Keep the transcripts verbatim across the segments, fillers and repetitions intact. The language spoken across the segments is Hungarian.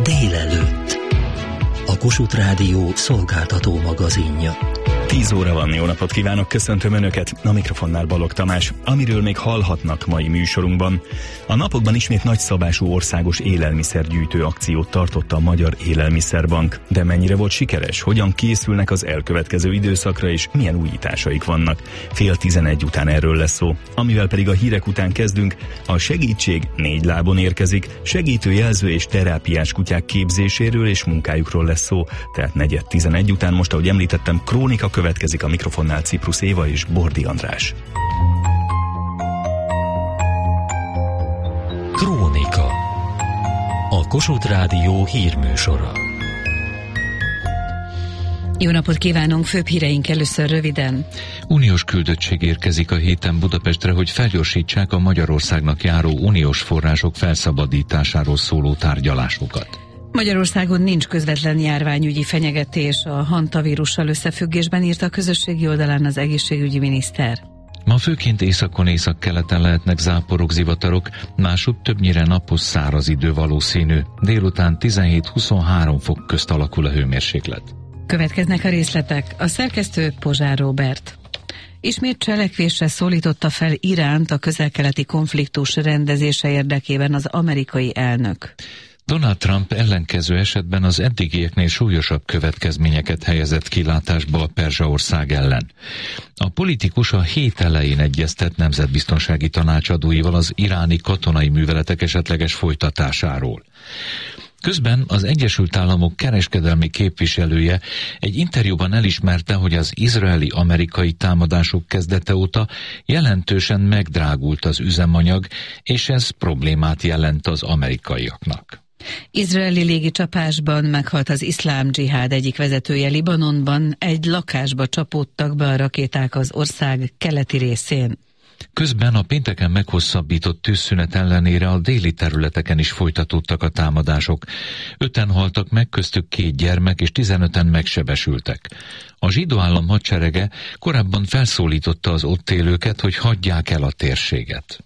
Délelőtt. A Kossuth Rádió szolgáltató magazinja. tíz óra van, jó napot kívánok, köszöntöm Önöket, a mikrofonnál Balogh Tamás, amiről még hallhatnak mai műsorunkban. A napokban ismét nagyszabású országos élelmiszergyűjtő akciót tartott a Magyar Élelmiszerbank. De mennyire volt sikeres, hogyan készülnek az elkövetkező időszakra és milyen újításaik vannak? Fél tizenegy után erről lesz szó. Amivel pedig a hírek után kezdünk, a segítség négy lábon érkezik, segítőjelző és terápiás kutyák képzéséről és munkájukról lesz szó. Tehát negyed tizenegy után, most ahogy említettem, krónika következik, a mikrofonnál Ciprus Éva és Bordi András. Krónika. A Kossuth Rádió hírműsora. Jó napot kívánunk, főbb híreink először röviden. Uniós küldöttség érkezik a héten Budapestre, hogy felgyorsítsák a Magyarországnak járó uniós források felszabadításáról szóló tárgyalásokat. Magyarországon nincs közvetlen járványügyi fenyegetés, a hantavírussal összefüggésben írt a közösségi oldalán az egészségügyi miniszter. Ma főként északon, északkeleten lehetnek záporok, zivatarok, másútt többnyire napos, száraz idő valószínű. Délután tizenhét-huszonhárom fok közt alakul a hőmérséklet. Következnek a részletek. A szerkesztő Pozsár Róbert. Ismét cselekvésre szólította fel Iránt a közel-keleti konfliktus rendezése érdekében az amerikai elnök. Donald Trump ellenkező esetben az eddigieknél súlyosabb következményeket helyezett kilátásba a Perzsaország ellen. A politikus a hét elején egyeztet nemzetbiztonsági tanácsadóival az iráni katonai műveletek esetleges folytatásáról. Közben az Egyesült Államok kereskedelmi képviselője egy interjúban elismerte, hogy az izraeli-amerikai támadások kezdete óta jelentősen megdrágult az üzemanyag, és ez problémát jelent az amerikaiaknak. Izraeli légicsapásban meghalt az iszlám dzsihád egyik vezetője Libanonban, egy lakásba csapódtak be a rakéták az ország keleti részén. Közben a pénteken meghosszabbított tűzszünet ellenére a déli területeken is folytatódtak a támadások. Öten haltak meg, köztük két gyermek és tizenöten megsebesültek. A zsidó állam hadserege korábban felszólította az ott élőket, hogy hagyják el a térséget.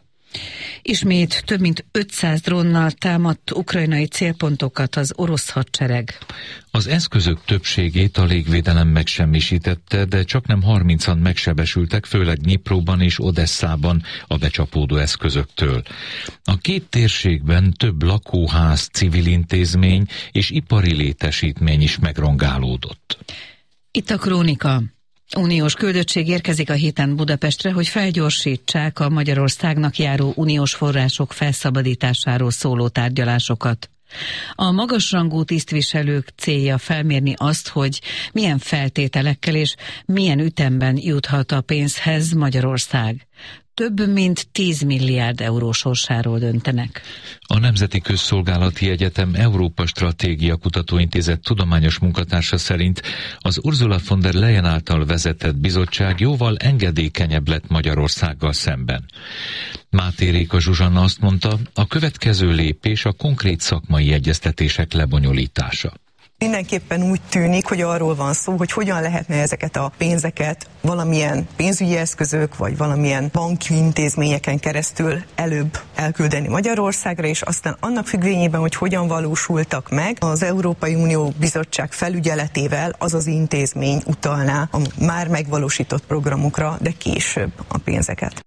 Ismét több mint ötszáz drónnal támadt ukrajnai célpontokat az orosz hadsereg. Az eszközök többségét a légvédelem megsemmisítette, de csaknem harmincan megsebesültek, főleg Dnyipróban és Odesszában a becsapódó eszközöktől. A két térségben több lakóház, civil intézmény és ipari létesítmény is megrongálódott. Itt a krónika. Uniós küldöttség érkezik a héten Budapestre, hogy felgyorsítsák a Magyarországnak járó uniós források felszabadításáról szóló tárgyalásokat. A magasrangú tisztviselők célja felmérni azt, hogy milyen feltételekkel és milyen ütemben juthat a pénzhez Magyarország. Több mint tíz milliárd euró sorsáról döntenek. A Nemzeti Közszolgálati Egyetem Európa Stratégia Kutatóintézet tudományos munkatársa szerint az Ursula von der Leyen által vezetett bizottság jóval engedékenyebb lett Magyarországgal szemben. Máté Réka Zsuzsanna azt mondta, a következő lépés a konkrét szakmai egyeztetések lebonyolítása. Mindenképpen úgy tűnik, hogy arról van szó, hogy hogyan lehetne ezeket a pénzeket valamilyen pénzügyi eszközök, vagy valamilyen banki intézményeken keresztül előbb elküldeni Magyarországra, és aztán annak függvényében, hogy hogyan valósultak meg, az Európai Unió Bizottság felügyeletével az az intézmény utalná a már megvalósított programokra, de később a pénzeket.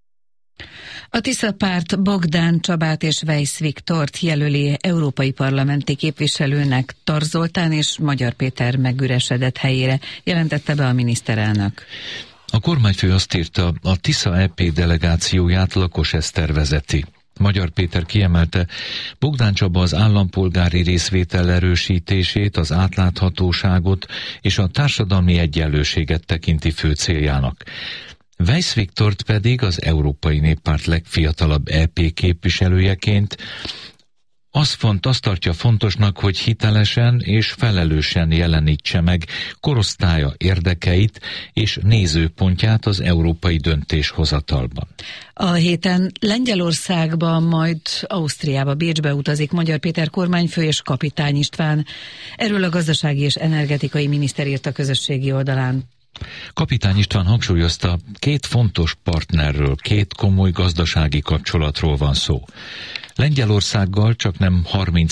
A Tisza párt Bogdán Csabát és Weiss Viktort jelöli európai parlamenti képviselőnek Tar Zoltán és Magyar Péter megüresedett helyére, jelentette be a miniszterelnök. A kormányfő azt írta, a Tisza é pé delegációját Lakos Eszter vezeti. Magyar Péter kiemelte, Bogdán Csaba az állampolgári részvétel erősítését, az átláthatóságot és a társadalmi egyenlőséget tekinti fő céljának. Weiss Viktort pedig az Európai Néppárt legfiatalabb é pé képviselőjeként azt, font, azt tartja fontosnak, hogy hitelesen és felelősen jelenítse meg korosztálya érdekeit és nézőpontját az európai döntéshozatalban. A héten Lengyelországba, majd Ausztriába, Bécsbe utazik Magyar Péter kormányfő és Kapitány István. Erről a gazdasági és energetikai miniszter írt a közösségi oldalán. Kapitány István hangsúlyozta, két fontos partnerről, két komoly gazdasági kapcsolatról van szó. Lengyelországgal csaknem harminc